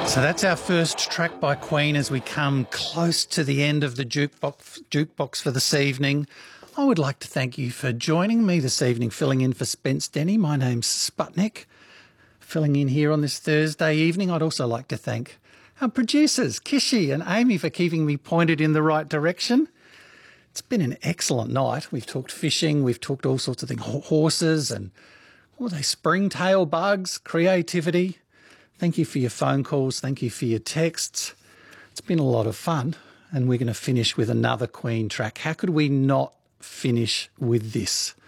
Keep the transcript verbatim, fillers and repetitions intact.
So that's our first track by Queen as we come close to the end of the jukebox, jukebox for this evening. I would like to thank you for joining me this evening, filling in for Spence Denny. My name's Sputnik, filling in here on this Thursday evening. I'd also like to thank our producers, Kishi and Amy, for keeping me pointed in the right direction. It's been an excellent night. We've talked fishing, we've talked all sorts of things, horses and, what were they, springtail bugs, creativity. Thank you for your phone calls. Thank you for your texts. It's been a lot of fun, and we're going to finish with another Queen track. How could we not finish with this?